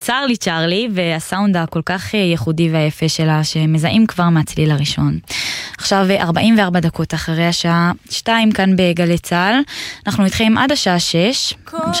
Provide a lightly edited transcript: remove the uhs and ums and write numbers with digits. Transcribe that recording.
צ'רלי צ'רלי, והסאונד הכל כך ייחודי והיפה שלה, שמזהים כבר מהצליל הראשון. עכשיו 44 דקות אחרי השעה 2 כאן בגלי צהל, אנחנו איתכם עד השעה 6,